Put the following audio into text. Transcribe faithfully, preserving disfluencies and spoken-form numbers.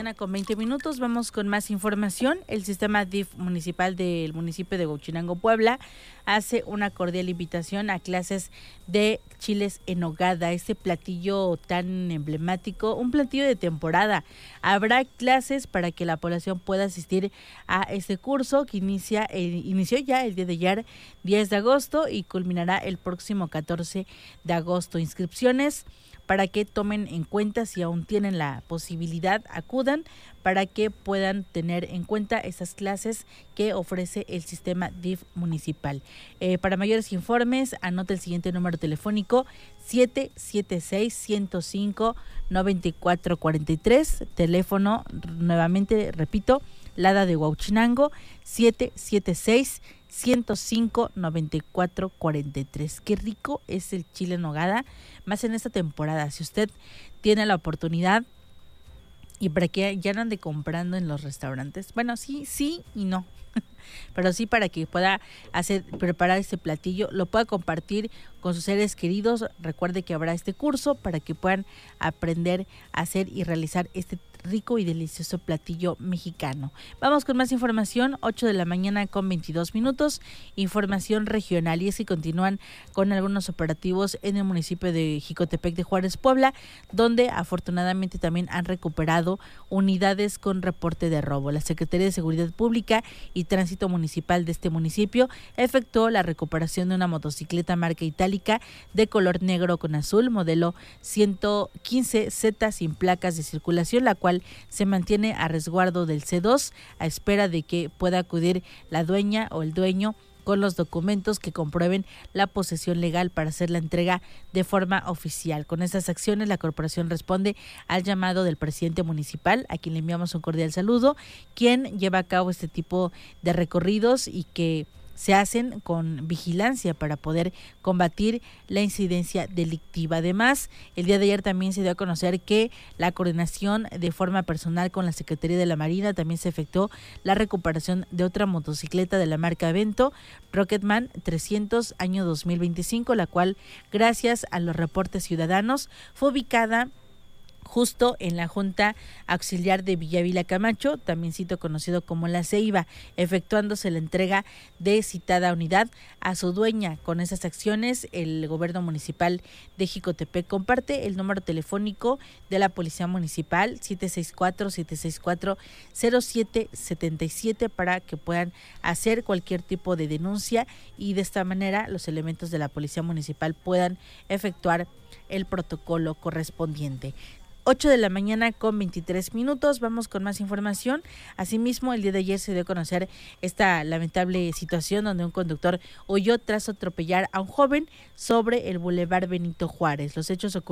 mañana con veinte minutos. Vamos con más información. El sistema D I F municipal del municipio de Huachinango, Puebla, hace una cordial invitación a clases de chiles en nogada, este platillo tan emblemático, un platillo de temporada. Habrá clases para que la población pueda asistir a este curso que inicia el, inició ya el día de ayer, diez de agosto, y culminará el próximo catorce de agosto. Inscripciones para que tomen en cuenta, si aún tienen la posibilidad, acudan para que puedan tener en cuenta esas clases que ofrece el sistema D I F municipal. Eh, para mayores informes, anote el siguiente número telefónico: siete siete seis, uno cero cinco, nueve cuatro cuatro tres, teléfono, nuevamente repito, Lada de Huachinango, siete siete seis, uno cero cinco, nueve cuatro cuatro tres. Qué rico es el chile en nogada, más en esta temporada. Si usted tiene la oportunidad, y para que ya no ande comprando en los restaurantes, bueno, sí, sí y no, pero sí para que pueda hacer, preparar este platillo, lo pueda compartir con sus seres queridos. Recuerde que habrá este curso para que puedan aprender a hacer y realizar este rico y delicioso platillo mexicano. Vamos con más información, ocho de la mañana con veintidós minutos, información regional, y es que continúan con algunos operativos en el municipio de Jicotepec de Juárez, Puebla, donde afortunadamente también han recuperado unidades con reporte de robo. La Secretaría de Seguridad Pública y Tránsito Municipal de este municipio efectuó la recuperación de una motocicleta marca itálica de color negro con azul, modelo ciento quince Z sin placas de circulación, la cual se mantiene a resguardo del C dos a espera de que pueda acudir la dueña o el dueño con los documentos que comprueben la posesión legal para hacer la entrega de forma oficial. Con estas acciones, la corporación responde al llamado del presidente municipal, a quien le enviamos un cordial saludo, quien lleva a cabo este tipo de recorridos y que se hacen con vigilancia para poder combatir la incidencia delictiva. Además, el día de ayer también se dio a conocer que la coordinación de forma personal con la Secretaría de la Marina también se efectuó la recuperación de otra motocicleta de la marca Avento, Rocketman trescientos, año dos mil veinticinco, la cual, gracias a los reportes ciudadanos, fue ubicada justo en la Junta Auxiliar de Villavila Camacho, también sitio conocido como La Ceiba, efectuándose la entrega de citada unidad a su dueña. Con esas acciones, el gobierno municipal de Jicotepec comparte el número telefónico de la Policía Municipal, siete seis cuatro, siete seis cuatro, cero siete siete siete, para que puedan hacer cualquier tipo de denuncia y de esta manera los elementos de la Policía Municipal puedan efectuar el protocolo correspondiente. ocho de la mañana con veintitrés minutos, vamos con más información. Asimismo, el día de ayer se dio a conocer esta lamentable situación donde un conductor huyó tras atropellar a un joven sobre el Boulevard Benito Juárez. Los hechos ocurrieron